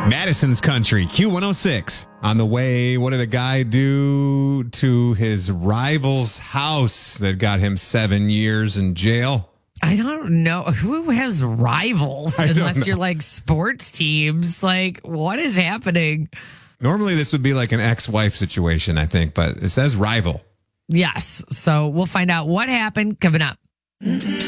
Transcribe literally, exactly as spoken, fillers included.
Madison's Country, Q one oh six. On the way, what did a guy do to his rival's house that got him seven years in jail? I don't know. Who has rivals I don't unless know. you're like sports teams? Like, what is happening? Normally, this would be like an ex-wife situation, I think, but it says rival. Yes. So we'll find out what happened coming up.